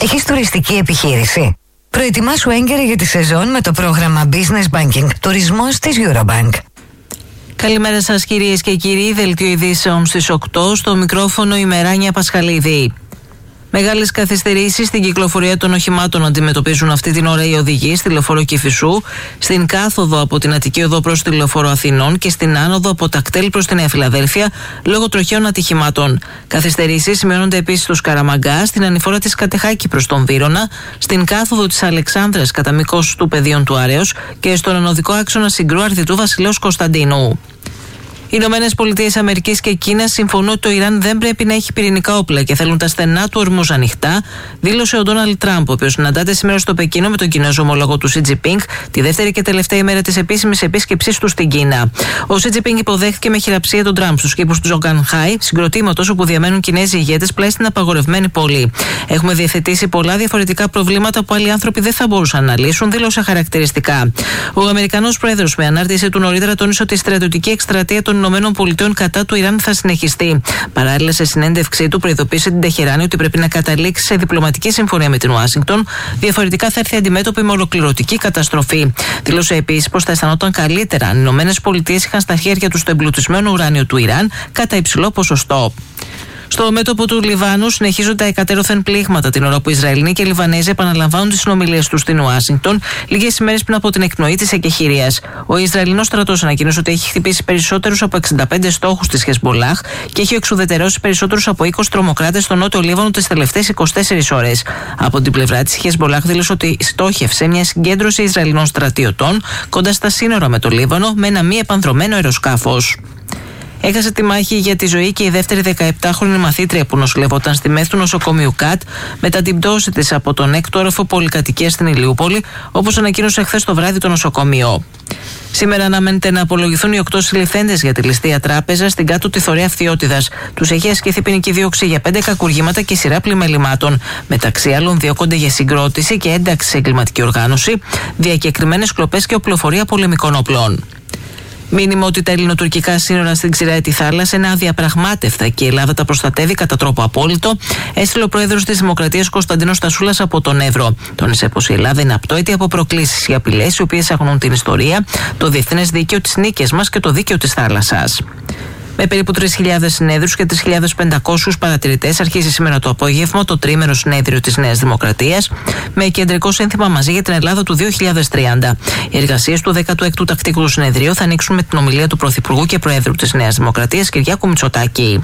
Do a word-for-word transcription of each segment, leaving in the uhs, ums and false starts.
Έχεις τουριστική επιχείρηση? Προετοιμάσου έγκαιρα για τη σεζόν με το πρόγραμμα Business Banking Τουρισμός της Eurobank. Καλημέρα σας κυρίες και κύριοι, δελτίο ειδήσεων στις οκτώ, στο μικρόφωνο η Μεράνια Πασχαλίδη. Μεγάλες καθυστερήσεις στην κυκλοφορία των οχημάτων αντιμετωπίζουν αυτή την ώρα οι οδηγοί στη λεωφόρο Κηφισού, στην κάθοδο από την Αττική Οδό προς τη λεωφόρο Αθηνών και στην άνοδο από τα κτέλ προς τη Νέα Φιλαδέλφια λόγω τροχαίων ατυχημάτων. Καθυστερήσεις σημειώνονται επίσης στο Σκαραμαγκά, στην ανηφόρα της Κατεχάκη προς τον Βύρωνα, στην κάθοδο της Αλεξάνδρας κατά μήκος του πεδίων του Άρεως και στον ανωδικό άξονα Συγκρού Αρδιτού Βασιλέως Κωνσταντίνου. Οι Ηνωμένες Πολιτείες Αμερικής και Κίνα συμφωνούν ότι το Ιράν δεν πρέπει να έχει πυρηνικά όπλα και θέλουν τα στενά του Ορμούζ ανοιχτά, δήλωσε ο Ντόναλντ Τραμπ, ο οποίος συναντάται σήμερα στο Πεκίνο με τον Κινέζο ομόλογο του Σι Τζινπίνγκ, τη δεύτερη και τελευταία ημέρα της επίσημης επίσκεψής του στην Κίνα. Ο Σι Τζινπίνγκ υποδέχθηκε με χειραψία τον Τραμπ στους κήπους του Ζογκανχάι, συγκροτήματος όπου διαμένουν Κινέζοι ηγέτες πλάι στην απαγορευμένη πόλη. Έχουμε διευθετήσει πολλά διαφορετικά προβλήματα που άλλοι άνθρωποι δεν θα μπορούσαν να λύσουν, δήλωσε χαρακτηριστικά. Ο Αμερικανός Πρόεδρος, με ανάρτηση του νωρίτερα, τόνισε ότι η στρατιωτική εκστρατεία των ΗΠΑ κατά του Ιράν θα συνεχιστεί. Παράλληλα, σε συνέντευξή του, προειδοποίησε την Τεχεράνη ότι πρέπει να καταλήξει σε διπλωματική συμφωνία με την Ουάσιγκτον, διαφορετικά θα έρθει αντιμέτωπη με ολοκληρωτική καταστροφή. Δήλωσε επίσης πως θα αισθανόταν καλύτερα αν οι Ηνωμένες Πολιτείες είχαν στα χέρια τους το εμπλουτισμένο ουράνιο του Ιράν κατά υψηλό ποσοστό. Στο μέτωπο του Λιβάνου συνεχίζονται τα εκατέρωθεν πλήγματα την ώρα που Ισραηλοί και Λιβανέζοι επαναλαμβάνουν τις συνομιλίες τους στην Ουάσιγκτον, λίγες ημέρες πριν από την εκπνοή της εκεχηρίας. Ο Ισραηλινός στρατός ανακοίνωσε ότι έχει χτυπήσει περισσότερους από εξήντα πέντε στόχους της Χεσμολάχ και έχει εξουδετερώσει περισσότερους από είκοσι τρομοκράτες στο νότιο Λίβανο τις τελευταίες είκοσι τέσσερις ώρες. Από την πλευρά της, η Χεσμολάχ δήλωσε ότι στόχευσε μια συγκέντρωση Ισραηλινών στρατιωτών κοντά στα σύνορα με το Λίβανο με ένα μη επανδρωμένο αεροσκάφος. Έχασε τη μάχη για τη ζωή και η δεύτερη δεκαεπτάχρονη μαθήτρια που νοσηλευόταν στη μέθ του νοσοκομείου ΚΑΤ μετά την πτώση της από τον έκτο όροφο πολυκατοικίας στην Ηλιούπολη, όπως ανακοίνωσε χθες το βράδυ το νοσοκομείο. Σήμερα αναμένεται να απολογηθούν οι οκτώ συλληφθέντες για τη ληστεία τράπεζα στην κάτω τη Θωρέα Φθιώτιδας. Τους έχει ασκηθεί ποινική δίωξη για πέντε κακουργήματα και σειρά πλημελημάτων. Μεταξύ άλλων, διώκονται για συγκρότηση και ένταξη σε εγκληματική οργάνωση, διακεκριμένες κλοπές και οπλοφορία πολεμικών όπλων. Μήνυμα ότι τα ελληνοτουρκικά σύνορα στην Ξηραίτη θάλασσα είναι αδιαπραγμάτευτα και η Ελλάδα τα προστατεύει κατά τρόπο απόλυτο, έστειλε ο πρόεδρος της Δημοκρατίας Κωνσταντίνος Τασούλας από τον Εύρο. Τόνισε πως η Ελλάδα είναι απτόητη από προκλήσεις ή απειλές οι οποίες αγνοούν την ιστορία, το διεθνές δίκαιο, τις νίκες μας και το δίκαιο της θάλασσας. Με περίπου τρεις χιλιάδες συνέδρους και τρεις χιλιάδες πεντακόσιους παρατηρητές αρχίζει σήμερα το απόγευμα το τρίμερο συνέδριο της Νέας Δημοκρατίας με κεντρικό σύνθημα «Μαζί για την Ελλάδα του δύο χιλιάδες τριάντα». Οι εργασίες του δέκατου έκτου τακτικού συνεδρίου θα ανοίξουν με την ομιλία του Πρωθυπουργού και Προέδρου της Νέας Δημοκρατίας Κυριάκου Μητσοτάκη.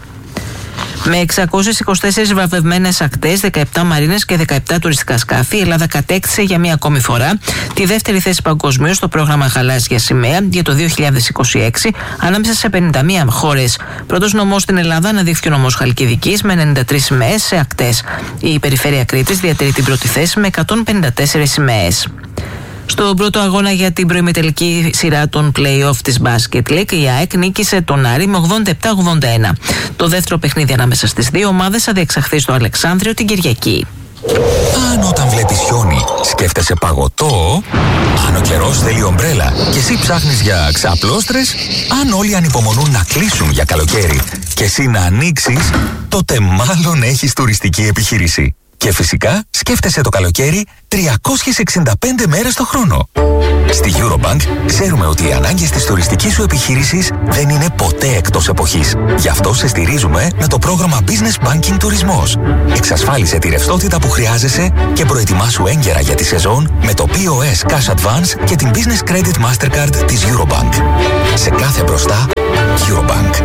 Με εξακόσιες είκοσι τέσσερις βραβευμένες ακτές, δεκαεπτά μαρίνες και δεκαεπτά τουριστικά σκάφη, η Ελλάδα κατέκτησε για μία ακόμη φορά τη δεύτερη θέση παγκοσμίως στο πρόγραμμα Γαλάζια Σημαία για το δύο χιλιάδες είκοσι έξι ανάμεσα σε πενήντα μία χώρες. Πρώτος νομός στην Ελλάδα αναδείχθηκε ο νομός Χαλκιδικής με ενενήντα τρεις σημαίες σε ακτές. Η περιφέρεια Κρήτης διατηρεί την πρώτη θέση με εκατόν πενήντα τέσσερις σημαίες. Στον πρώτο αγώνα για την προημιτελική σειρά των play-off της Basket League, η ΑΕΚ νίκησε τον Άρη με ογδόντα επτά ογδόντα ένα. Το δεύτερο παιχνίδι ανάμεσα στις δύο ομάδες θα διεξαχθεί στο Αλεξάνδριο την Κυριακή. Αν όταν βλέπεις χιόνι σκέφτεσαι παγωτό, αν ο καιρός θέλει ομπρέλα και εσύ ψάχνεις για ξαπλώστρες, αν όλοι ανυπομονούν να κλείσουν για καλοκαίρι και εσύ να ανοίξεις, τότε μάλλον έχεις τουριστική επιχείρηση. Και φυσικά σκέφτεσαι το καλοκαίρι τριακόσιες εξήντα πέντε μέρες το χρόνο. Στη Eurobank ξέρουμε ότι οι ανάγκες της τουριστικής σου επιχείρησης δεν είναι ποτέ εκτός εποχής. Γι' αυτό σε στηρίζουμε με το πρόγραμμα Business Banking Τουρισμός. Εξασφάλισε τη ρευστότητα που χρειάζεσαι και προετοιμάσου έγκαιρα για τη σεζόν με το πι ο ες Cash Advance και την Business Credit Mastercard της Eurobank. Σε κάθε μπροστά, Eurobank.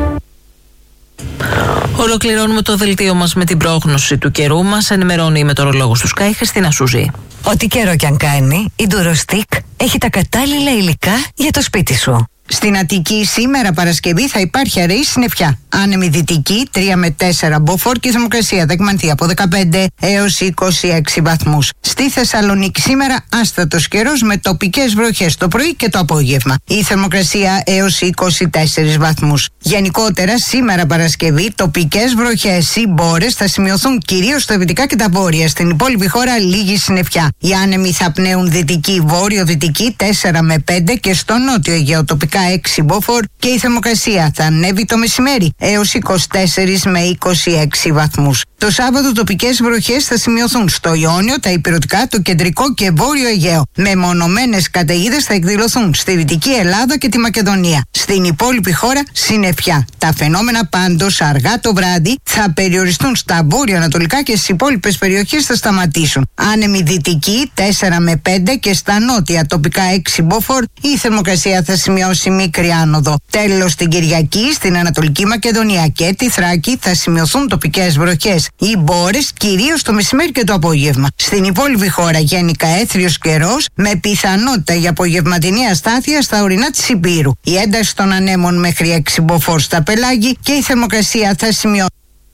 Ολοκληρώνουμε το δελτίο μας με την πρόγνωση του καιρού. Μας ενημερώνει η μετεωρολόγος του Sky, Χριστίνα Σούζη. Ό,τι καιρό κι αν κάνει, η Durostic έχει τα κατάλληλα υλικά για το σπίτι σου. Στην Αττική σήμερα Παρασκευή θα υπάρχει αραιή συννεφιά. Άνεμη δυτική τρία με τέσσερα μποφόρ και θερμοκρασία δεκμανθεί από δεκαπέντε έως είκοσι έξι βαθμούς. Στη Θεσσαλονίκη σήμερα άστατος καιρός με τοπικές βροχές το πρωί και το απόγευμα. Η θερμοκρασία έως είκοσι τέσσερις βαθμούς. Γενικότερα σήμερα Παρασκευή τοπικές βροχές ή μπόρες θα σημειωθούν κυρίως στα δυτικά και τα βόρεια. Στην υπόλοιπη χώρα λίγη συννεφιά. Οι άνεμοι θα πνέουν δυτική βόρειο-δυτική τέσσερα με πέντε και στο νότιο Αιγαίο τοπικά τοπικά έξι μποφόρ και η θερμοκρασία θα ανέβει το μεσημέρι έως είκοσι τέσσερα με είκοσι έξι βαθμούς. Το Σάββατο τοπικές βροχές θα σημειωθούν στο Ιόνιο, τα Ηπειρωτικά, το κεντρικό και βόρειο Αιγαίο. Μεμονωμένες καταιγίδες θα εκδηλωθούν στη Δυτική Ελλάδα και τη Μακεδονία. Στην υπόλοιπη χώρα συννεφιά. Τα φαινόμενα πάντως αργά το βράδυ θα περιοριστούν στα βόρειο-ανατολικά και στις υπόλοιπες περιοχές θα σταματήσουν. Άνεμη δυτική τέσσερα με πέντε και στα νότια τοπικά έξι μποφόρ η θερμοκρασία θα σημειώσει μικρή άνοδο. Τέλος, την Κυριακή στην Ανατολική Μακεδονία και τη Θράκη θα σημειωθούν τοπικές βροχές ή μπόρες, κυρίως το μεσημέρι και το απόγευμα. Στην υπόλοιπη χώρα γενικά έθριος καιρός με πιθανότητα για απογευματινή αστάθεια στα ορεινά της Υπήρου. Η ένταση των ανέμων μέχρι έξι μποφόρ στα πελάγη και η θερμοκρασία θα σημειώσει.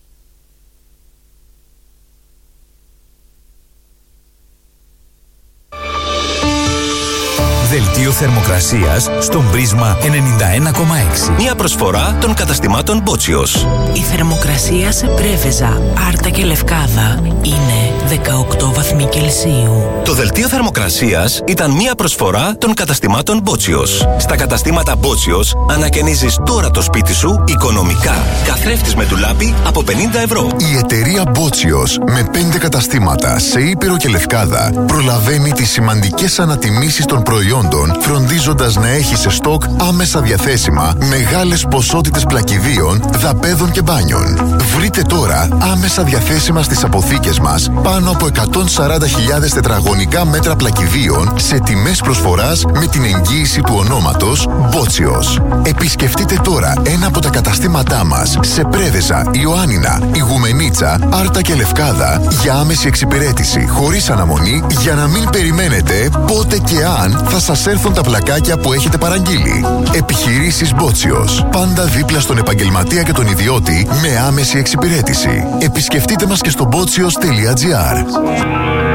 Δελτίο θερμοκρασίας στον Πρίσμα ενενήντα ένα κόμμα έξι. Μια προσφορά των καταστημάτων Μπότσιος. Η θερμοκρασία σε Πρέβεζα, Άρτα και Λευκάδα είναι δεκαοκτώ βαθμοί Κελσίου. Το δελτίο θερμοκρασίας ήταν μια προσφορά των καταστημάτων Μπότσιος. Στα καταστήματα Μπότσιος ανακαινίζεις τώρα το σπίτι σου οικονομικά. Καθρέφτης με ντουλάπι από πενήντα ευρώ. Η εταιρεία Μπότσιος με πέντε καταστήματα σε Ήπειρο και Λευκάδα προλαβαίνει τις σημαντικές ανατιμήσεις των προϊόντων, φροντίζοντας να έχει σε στόκ άμεσα διαθέσιμα μεγάλες ποσότητες πλακιδίων, δαπέδων και μπάνιων. Βρείτε τώρα άμεσα διαθέσιμα στις αποθήκες μας πάνω από εκατόν σαράντα χιλιάδες τετραγωνικά μέτρα πλακιδίων σε τιμές προσφοράς με την εγγύηση του ονόματος Μπότσιος. Επισκεφτείτε τώρα ένα από τα καταστήματά μας σε Πρέβεζα, Ιωάννινα, Ιγουμενίτσα, Άρτα και Λευκάδα για άμεση εξυπηρέτηση χωρίς αναμονή, για να μην περιμένετε πότε και αν θα σας έρθουν τα πλακάκια που έχετε παραγγείλει. Επιχειρήσεις Μπότσιος. Πάντα δίπλα στον επαγγελματία και τον ιδιώτη με άμεση εξυπηρέτηση. Επισκεφτείτε μας και στο μπότσιος τελεία τζι άρ.